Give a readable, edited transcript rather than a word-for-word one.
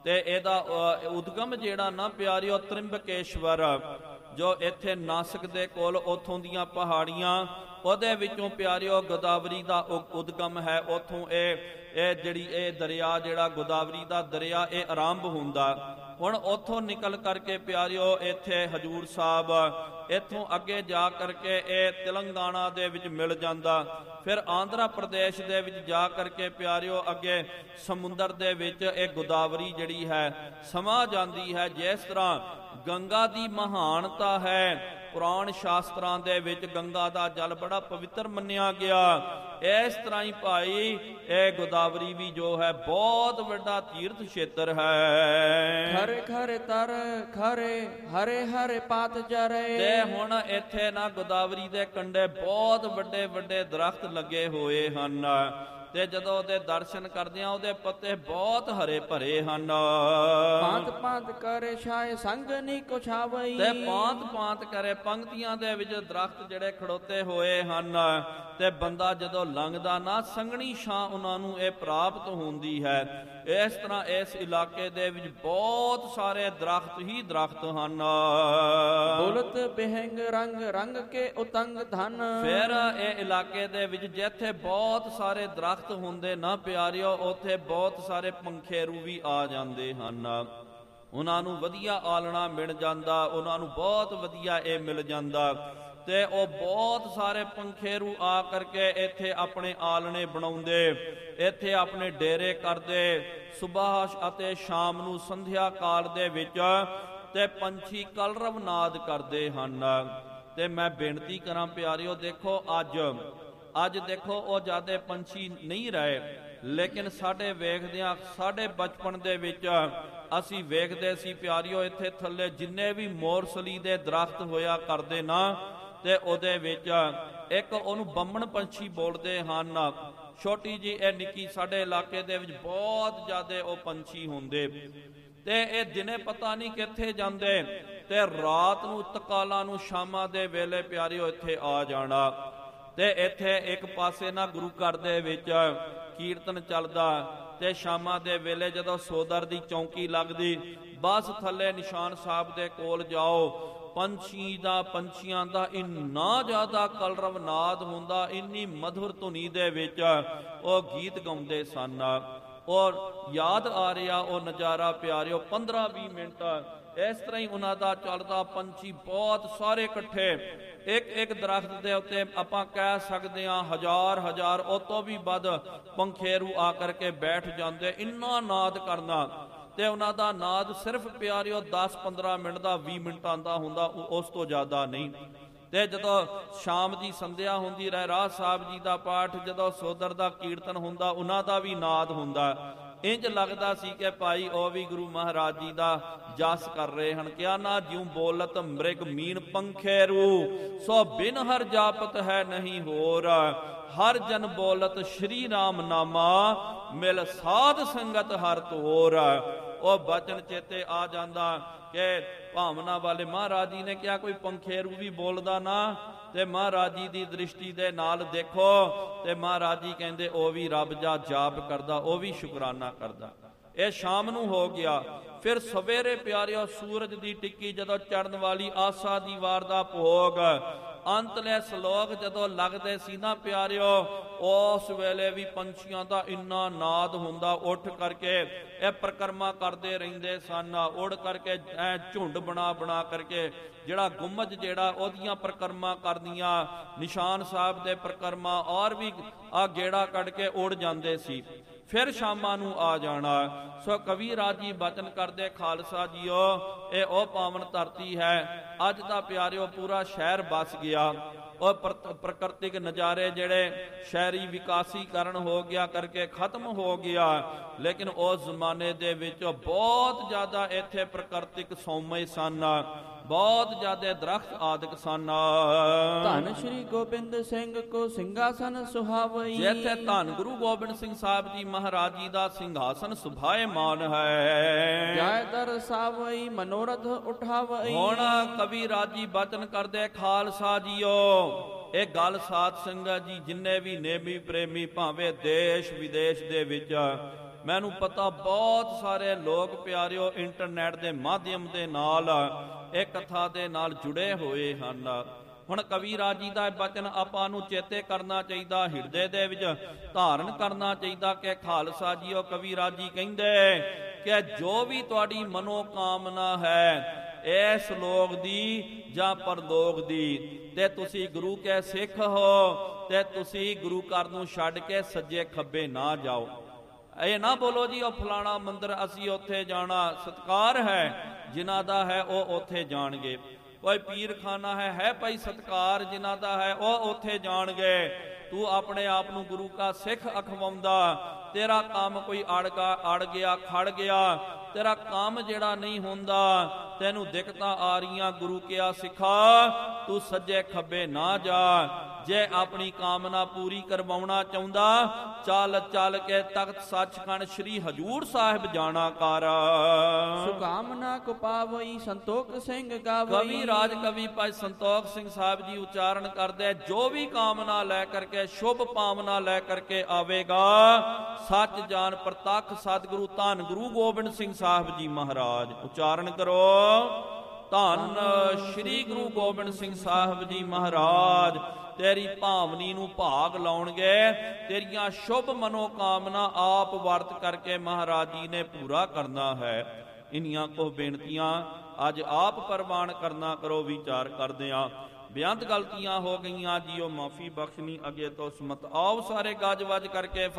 ਤੇ ਇਹਦਾ ਉਦਗਮ ਜਿਹੜਾ ਨਾ ਪਿਆਰਿਓ ਤ੍ਰਿੰਬਕੇਸ਼ਵਰ, ਜੋ ਇੱਥੇ ਨਾਸਿਕ ਦੇ ਕੋਲ ਉੱਥੋਂ ਦੀਆਂ ਪਹਾੜੀਆਂ, ਉਹਦੇ ਵਿੱਚੋਂ ਪਿਆਰਿਓ ਗੋਦਾਵਰੀ ਦਾ ਉਦਗਮ ਹੈ। ਉੱਥੋਂ ਇਹ ਜਿਹੜੀ ਇਹ ਦਰਿਆ ਜਿਹੜਾ ਗੋਦਾਵਰੀ ਦਾ ਦਰਿਆ ਇਹ ਆਰੰਭ ਹੁੰਦਾ। ਹੁਣ ਉੱਥੋਂ ਨਿਕਲ ਕਰਕੇ ਪਿਆਰਿਓ ਇੱਥੇ ਹਜੂਰ ਸਾਹਿਬ, ਇੱਥੋਂ ਅੱਗੇ ਜਾ ਕਰਕੇ ਇਹ ਤੇਲੰਗਾਨਾ ਦੇ ਵਿੱਚ ਮਿਲ ਜਾਂਦਾ। ਫਿਰ ਆਂਧਰਾ ਪ੍ਰਦੇਸ਼ ਦੇ ਵਿੱਚ ਜਾ ਕਰਕੇ ਪਿਆਰਿਓ ਅੱਗੇ ਸਮੁੰਦਰ ਦੇ ਵਿੱਚ ਇਹ ਗੋਦਾਵਰੀ ਜਿਹੜੀ ਹੈ ਸਮਾ ਜਾਂਦੀ ਹੈ। ਜਿਸ ਤਰ੍ਹਾਂ ਗੰਗਾ ਦੀ ਮਹਾਨਤਾ ਹੈ, ਪੁਰਾਣ ਸ਼ਾਸਤਰਾਂ ਦੇ ਵਿੱਚ ਗੰਗਾ ਦਾ ਜਲ ਬੜਾ ਪਵਿੱਤਰ ਮੰਨਿਆ ਗਿਆ, ਇਸ ਤਰ੍ਹਾਂ ਹੀ ਭਾਈ ਇਹ ਗੋਦਾਵਰੀ ਵੀ ਜੋ ਹੈ ਬਹੁਤ ਵੱਡਾ ਤੀਰਥ ਖੇਤਰ ਹੈ। ਖਰੇ ਖਰੇ ਤਰ ਖਰੇ ਹਰੇ ਹਰੇ ਪਾਤ ਜਰੇ। ਤੇ ਹੁਣ ਇੱਥੇ ਨਾ ਗੋਦਾਵਰੀ ਦੇ ਕੰਢੇ ਬਹੁਤ ਵੱਡੇ ਵੱਡੇ ਦਰਖਤ ਲੱਗੇ ਹੋਏ ਹਨ, ਤੇ ਜਦੋਂ ਉਹਦੇ ਦਰਸ਼ਨ ਕਰਦੇ ਆ ਉਹਦੇ ਪੱਤੇ ਬਹੁਤ ਹਰੇ ਭਰੇ ਹਨ। ਪਾਂਤ ਪਾਂਤ ਕਰੇ ਛਾਏ ਸੰਗ ਨੀ ਕੁਛ ਆਵਈ। ਤੇ ਪਾਂਤ ਪਾਂਤ ਕਰੇ, ਪੰਕਤੀਆਂ ਦੇ ਵਿੱਚ ਦਰਖਤ ਜਿਹੜੇ ਖੜੋਤੇ ਹੋਏ ਹਨ, ਤੇ ਬੰਦਾ ਜਦੋਂ ਲੰਘਦਾ ਨਾ ਸੰਘਣੀ ਛਾਂ ਉਹਨਾਂ ਨੂੰ ਇਹ ਪ੍ਰਾਪਤ ਹੁੰਦੀ ਹੈ। ਇਸ ਤਰ੍ਹਾਂ ਇਸ ਇਲਾਕੇ ਦੇ ਵਿੱਚ ਬਹੁਤ ਸਾਰੇ ਦਰਖਤ ਹੀ ਦਰਖਤ ਹਨ। ਬੁਲਤ ਬਿਹੰਗ ਰੰਗ ਰੰਗ ਕੇ ਉਤੰਗ ਧਨ। ਫਿਰ ਇਹ ਇਲਾਕੇ ਦੇ ਵਿੱਚ ਜਿੱਥੇ ਬਹੁਤ ਸਾਰੇ ਦਰਖਤ ਹੁੰਦੇ ਨਾ ਪਿਆਰਿਓ, ਉੱਥੇ ਬਹੁਤ ਸਾਰੇ ਪੰਖੇਰੂ ਵੀ ਆ ਜਾਂਦੇ ਹਨ। ਉਹਨਾਂ ਨੂੰ ਵਧੀਆ ਆਲਣਾ ਮਿਲ ਜਾਂਦਾ, ਉਹਨਾਂ ਨੂੰ ਬਹੁਤ ਵਧੀਆ ਇਹ ਮਿਲ ਜਾਂਦਾ, ਤੇ ਉਹ ਬਹੁਤ ਸਾਰੇ ਪੰਖੇਰੂ ਆ ਕਰਕੇ ਇੱਥੇ ਆਪਣੇ ਆਲਣੇ ਬਣਾਉਂਦੇ, ਇੱਥੇ ਆਪਣੇ ਡੇਰੇ ਕਰਦੇ। ਸੁਬਾਹ ਅਤੇ ਸ਼ਾਮ ਨੂੰ ਸੰਧਿਆ ਕਾਲ ਦੇ ਵਿੱਚ ਤੇ ਪੰਛੀ ਕਲਰਵ ਨਾਦ ਕਰਦੇ ਹਨ। ਤੇ ਮੈਂ ਬੇਨਤੀ ਕਰਾਂ ਪਿਆਰਿਓ, ਦੇਖੋ ਅੱਜ ਦੇਖੋ ਉਹ ਜ਼ਿਆਦੇ ਪੰਛੀ ਨਹੀਂ ਰਹੇ, ਲੇਕਿਨ ਸਾਡੇ ਵੇਖਦਿਆਂ ਸਾਡੇ ਬਚਪਨ ਦੇ ਵਿੱਚ ਅਸੀਂ ਵੇਖਦੇ ਸੀ ਪਿਆਰਿਓ, ਇੱਥੇ ਥੱਲੇ ਜਿੰਨੇ ਵੀ ਮੋਰਸਲੀ ਦੇ ਦਰਖਤ ਹੋਇਆ ਕਰਦੇ ਨਾ, ਤੇ ਉਹਦੇ ਵਿੱਚ ਇੱਕ ਉਹਨੂੰ ਬੰਮਣ ਪੰਛੀ ਬੋਲਦੇ ਹਨ। ਛੋਟੀ ਜੀ ਇਹ ਨਿੱਕੀ ਸਾਡੇ ਇਲਾਕੇ ਦੇ ਵਿੱਚ ਬਹੁਤ ਜ਼ਿਆਦੇ ਉਹ ਪੰਛੀ ਹੁੰਦੇ, ਤੇ ਇਹ ਦਿਨੇ ਪਤਾ ਨਹੀਂ ਕਿੱਥੇ ਜਾਂਦੇ, ਤੇ ਰਾਤ ਨੂੰ ਤਕਾਲਾਂ ਨੂੰ ਸ਼ਾਮਾਂ ਦੇ ਵੇਲੇ ਪਿਆਰਿਓ ਇੱਥੇ ਆ ਜਾਣਾ। ਤੇ ਇੱਥੇ ਇੱਕ ਪਾਸੇ ਨਾ ਗੁਰੂ ਘਰ ਦੇ ਵਿੱਚ ਕੀਰਤਨ ਚੱਲਦਾ, ਤੇ ਸ਼ਾਮਾਂ ਦੇ ਵੇਲੇ ਜਦੋਂ ਸੋਦਰ ਦੀ ਚੌਂਕੀ ਲੱਗਦੀ, ਬਸ ਥੱਲੇ ਨਿਸ਼ਾਨ ਸਾਹਿਬ ਦੇ ਕੋਲ ਜਾਓ, ਪੰਛੀਆਂ ਦਾ ਇੰਨਾ ਜ਼ਿਆਦਾ ਕਲਰਵ ਨਾਦ ਹੁੰਦਾ, ਇੰਨੀ ਮਧੁਰ ਧੁਨੀ ਦੇ ਵਿੱਚ ਉਹ ਗੀਤ ਗਾਉਂਦੇ ਸਨ। ਔਰ ਯਾਦ ਆ ਰਿਹਾ ਉਹ ਨਜ਼ਾਰਾ ਪਿਆਰਿਓ, 15-20 ਮਿੰਟ ਇਸ ਤਰ੍ਹਾਂ ਹੀ ਉਹਨਾਂ ਦਾ ਚੱਲਦਾ। ਪੰਛੀ ਬਹੁਤ ਸਾਰੇ ਇਕੱਠੇ ਇੱਕ ਦਰਖਤ ਦੇ ਉੱਤੇ ਆਪਾਂ ਕਹਿ ਸਕਦੇ ਹਾਂ ਹਜ਼ਾਰ ਉਹ ਤੋਂ ਵੀ ਵੱਧ ਪੰਖੇਰੂ ਆ ਕਰਕੇ ਬੈਠ ਜਾਂਦੇ, ਇੰਨਾ ਨਾਦ ਕਰਨਾ। ਤੇ ਉਹਨਾਂ ਦਾ ਨਾਦ ਸਿਰਫ ਪਿਆਰਿਓ 10-15 ਮਿੰਟ ਦਾ, 20 ਮਿੰਟਾਂ ਦਾ ਹੁੰਦਾ, ਉਸ ਤੋਂ ਜ਼ਿਆਦਾ ਨਹੀਂ। ਤੇ ਜਦੋਂ ਸ਼ਾਮ ਦੀ ਸੰਧਿਆ ਹੁੰਦੀ, ਰਹਿਰਾਸ ਸਾਹਿਬ ਜੀ ਦਾ ਪਾਠ, ਜਦੋਂ ਸੋਦਰ ਦਾ ਕੀਰਤਨ ਹੁੰਦਾ, ਉਹਨਾਂ ਦਾ ਵੀ ਨਾਦ ਹੁੰਦਾ। ਇੰਜ ਲੱਗਦਾ ਸੀ ਕਿ ਭਾਈ ਉਹ ਵੀ ਗੁਰੂ ਮਹਾਰਾਜ ਜੀ ਦਾ ਜਸ ਕਰ ਰਹੇ ਹਨ। ਕਿਆ ਨਾ ਜਿਉ ਬੋਲਤ ਮ੍ਰਿਗ ਮੀਨ ਪੰਖੇਰੂ, ਸੋ ਬਿਨ ਹਰ ਜਾਪਤ ਹੈ ਨਹੀਂ ਹੋਰ। ਹਰ ਜਨ ਬੋਲਤ ਸ਼੍ਰੀ ਰਾਮ ਨਾਮਾ, ਮਿਲ ਸਾਧ ਸੰਗਤ ਹਰ ਤੋਰ। ਉਹ ਬਚਨ ਚੇਤੇ ਆ ਜਾਂਦਾ ਕਿ ਭਾਵਨਾ ਵਾਲੇ ਮਹਾਰਾਜ ਜੀ ਨੇ ਕਿਹਾ ਕੋਈ ਪੰਖੇਰੂ ਵੀ ਬੋਲਦਾ ਨਾ, ਤੇ ਮਹਾਰਾਜ ਜੀ ਦੀ ਦ੍ਰਿਸ਼ਟੀ ਦੇ ਨਾਲ ਦੇਖੋ, ਤੇ ਮਹਾਰਾਜ ਜੀ ਕਹਿੰਦੇ ਉਹ ਵੀ ਰੱਬ ਦਾ ਜਾਪ ਕਰਦਾ, ਉਹ ਵੀ ਸ਼ੁਕਰਾਨਾ ਕਰਦਾ। ਇਹ ਸ਼ਾਮ ਨੂੰ ਹੋ ਗਿਆ। ਫਿਰ ਸਵੇਰੇ ਪਿਆਰਿਓ ਸੂਰਜ ਦੀ ਟਿੱਕੀ ਜਦੋਂ ਚੜ੍ਹਨ ਵਾਲੀ, ਆਸਾ ਦੀ ਵਾਰ ਦਾ ਭੋਗ, ਅੰਤਲੇ ਸ਼ਲੋਕ ਜਦੋਂ ਲੱਗਦੇ ਸੀ ਨਾ ਪਿਆਰਿਓ, ਉਸ ਵੇਲੇ ਵੀ ਪੰਛੀਆਂ ਦਾ ਇੰਨਾ ਨਾਦ ਹੁੰਦਾ। ਉੱਠ ਕਰਕੇ ਇਹ ਪਰਿਕਰਮਾ ਕਰਦੇ ਰਹਿੰਦੇ ਸਨ, ਉੜ ਕਰਕੇ ਐ ਝੁੰਡ ਬਣਾ ਕਰਕੇ ਜਿਹੜਾ ਗੁੰਮਜ ਜਿਹੜਾ ਉਹਦੀਆਂ ਪਰਿਕਰਮਾ ਕਰਦੀਆਂ, ਨਿਸ਼ਾਨ ਸਾਹਿਬ ਦੇ ਪਰਿਕਰਮਾ, ਔਰ ਵੀ ਆ ਗੇੜਾ ਕੱਢ ਕੇ ਉੜ ਜਾਂਦੇ ਸੀ। ਫਿਰ ਸ਼ਾਮਾਂ ਨੂੰ ਆ ਜਾਣਾ। ਸੋ ਕਵੀ ਰਾਜੀ ਬਚਨ ਕਰਦੇ, ਖਾਲਸਾ ਜੀਓ ਇਹ ਉਹ ਪਾਵਨ ਧਰਤੀ ਹੈ। ਅੱਜ ਦਾ ਪਿਆਰਿਓ ਪੂਰਾ ਸ਼ਹਿਰ ਬਸ ਗਿਆ। ਉਹ ਪ੍ਰਕਿਰਤਿਕ ਨਜ਼ਾਰੇ ਜਿਹੜੇ ਸ਼ਹਿਰੀ ਵਿਕਾਸੀਕਰਨ ਹੋ ਗਿਆ ਕਰਕੇ ਖਤਮ ਹੋ ਗਿਆ, ਲੇਕਿਨ ਉਸ ਜ਼ਮਾਨੇ ਦੇ ਵਿੱਚ ਬਹੁਤ ਜ਼ਿਆਦਾ ਇੱਥੇ ਪ੍ਰਕਿਰਤਿਕ ਸੌਮੇ ਸਨ, ਬਹੁਤ ਜ਼ਿਆਦਾ ਦਰਖਤ ਆਦਿਕ ਸਨ। ਧੰਨ ਸ਼੍ਰੀ ਗੋਬਿੰਦ ਸਿੰਘ ਕੋ ਸਿੰਘਾਸਨ ਸੁਹਾਵਈ। ਜਿੱਥੇ ਧੰਨ ਗੁਰੂ ਗੋਬਿੰਦ ਸਿੰਘ ਸਾਹਿਬ ਜੀ ਮਹਾਰਾਜ ਜੀ ਦਾ ਸਿੰਘਾਸਨ ਸੁਭਾਏਮਾਨ ਹੈ। ਜੈ ਦਰਸਾਵਈ ਮਨੋਰਥ ਉਠਾਵਈ। ਹੁਣ ਕਵੀ ਰਾਜੀ ਬਚਨ ਕਰਦੇ, ਖਾਲਸਾ ਜੀਓ ਇਹ ਗੱਲ ਸਾਧ ਸੰਗਤ ਜੀ ਜਿੰਨੇ ਵੀ ਨੇਮੀ ਪ੍ਰੇਮੀ ਭਾਵੇਂ ਦੇਸ਼ ਵਿਦੇਸ਼ ਦੇ ਵਿੱਚ ਮੈਨੂੰ ਪਤਾ ਬਹੁਤ ਸਾਰੇ ਲੋਕ ਪਿਆਰਿਓ ਇੰਟਰਨੈਟ ਦੇ ਮਾਧਿਅਮ ਦੇ ਨਾਲ ਇਹ ਕਥਾ ਦੇ ਨਾਲ ਜੁੜੇ ਹੋਏ ਹਨ। ਹੁਣ ਕਵੀਰਾਜ ਜੀ ਦਾ ਬਚਨ ਆਪਾਂ ਨੂੰ ਚੇਤੇ ਕਰਨਾ ਚਾਹੀਦਾ, ਹਿਰਦੇ ਦੇ ਵਿੱਚ ਧਾਰਨ ਕਰਨਾ ਚਾਹੀਦਾ ਕਿ ਖਾਲਸਾ ਜੀਓ ਕਵੀਰਾਜ ਜੀ ਕਹਿੰਦੇ ਕਿ ਜੋ ਵੀ ਤੁਹਾਡੀ ਮਨੋਕਾਮਨਾ ਹੈ ਇਸ ਲੋਕ ਦੀ ਜਾਂ ਪਰਲੋਕ ਦੀ, ਤੇ ਤੁਸੀਂ ਗੁਰੂ ਕੇ ਸਿੱਖ ਹੋ ਤੇ ਤੁਸੀਂ ਗੁਰੂ ਘਰ ਨੂੰ ਛੱਡ ਕੇ ਸੱਜੇ ਖੱਬੇ ਨਾ ਜਾਓ। ਇਹ ਨਾ ਬੋਲੋ ਜੀ ਉਹ ਫਲਾਣਾ ਮੰਦਿਰ ਅਸੀਂ ਉੱਥੇ ਜਾਣਾ, ਸਤਕਾਰ ਹੈ ਜਿਨ੍ਹਾਂ ਦਾ ਹੈ ਉਹ ਉੱਥੇ ਜਾਣਗੇ। ਕੋਈ ਪੀਰਖਾਨਾ ਹੈ ਭਾਈ ਸਤਕਾਰ ਜਿਨ੍ਹਾਂ ਦਾ ਹੈ ਉਹ ਉੱਥੇ ਜਾਣਗੇ। ਤੂੰ ਆਪਣੇ ਆਪ ਨੂੰ ਗੁਰੂ ਕਾ ਸਿੱਖ ਅਖਵਾਉਂਦਾ, ਤੇਰਾ ਕੰਮ ਕੋਈ ਅੜ ਗਿਆ ਖੜ ਗਿਆ, ਤੇਰਾ ਕੰਮ ਜਿਹੜਾ ਨਹੀਂ ਹੁੰਦਾ, ਤੈਨੂੰ ਦਿੱਕਤਾਂ ਆ ਰਹੀਆਂ, ਗੁਰੂ ਕਿਆ ਸਿੱਖਾ ਤੂੰ ਸੱਜੇ ਖੱਬੇ ਨਾ ਜਾ। ਜੇ ਆਪਣੀ ਕਾਮਨਾ ਪੂਰੀ ਕਰਵਾਉਣਾ ਚਾਹੁੰਦਾ, ਚੱਲ ਚੱਲ ਕੇ ਤਖਤ ਸੱਚਖੰਡ ਸ੍ਰੀ ਹਜੂਰ ਸਾਹਿਬ ਜਾਣਾ ਕਰ। ਸੁਕਾਮਨਾ ਕੋ ਪਾਵਈ ਸੰਤੋਖ ਸਿੰਘ ਗਾਵਈ। ਕਵੀ ਰਾਜ ਕਵੀ ਭਾਈ ਸੰਤੋਖ ਸਿੰਘ ਸਾਹਿਬ ਜੀ ਉਚਾਰਨ ਕਰਦੇ, ਜੋ ਵੀ ਕਾਮਨਾ ਲੈ ਕਰਕੇ ਸ਼ੁਭ ਪਾਵਨਾ ਲੈ ਕਰਕੇ ਆਵੇਗਾ, ਸੱਚ ਜਾਨ ਪ੍ਰਤੱਖ ਸਤਿਗੁਰੂ ਧੰਨ ਗੁਰੂ ਗੋਬਿੰਦ ਸਿੰਘ ਸਾਹਿਬ ਜੀ ਮਹਾਰਾਜ। ਉਚਾਰਨ ਕਰੋ, ਧੰਨ ਸ੍ਰੀ ਗੁਰੂ ਗੋਬਿੰਦ ਸਿੰਘ ਸਾਹਿਬ ਜੀ ਮਹਾਰਾਜ ਤੇਰੀ ਭਾਵਨੀ ਨੂੰ ਭਾਗ ਲਾਉਣਗੇ। ਤੇਰੀਆਂ ਸ਼ੁਭ ਮਨੋਕਾਮਨਾ ਆਪ ਵਰਤ ਕਰਕੇ ਮਹਾਰਾਜ ਜੀ ਨੇ ਪੂਰਾ ਕਰਨਾ ਹੈ। ਇੰਨੀਆਂ ਕੋ ਬੇਨਤੀਆਂ ਅੱਜ ਆਪ ਪ੍ਰਵਾਨ ਕਰਨਾ ਕਰੋ। ਵਿਚਾਰ ਕਰਦੇ ਆ, ਬੇਅੰਤ ਗਲਤੀਆਂ ਹੋ ਗਈਆਂ ਜੀਓ ਮਾਫੀ ਬਖਸ਼ਣੀ, ਅੱਗੇ ਤੋਂ ਸਮਤ ਆਓ ਸਾਰੇ ਗੱਜ ਵੱਜ ਕਰਕੇ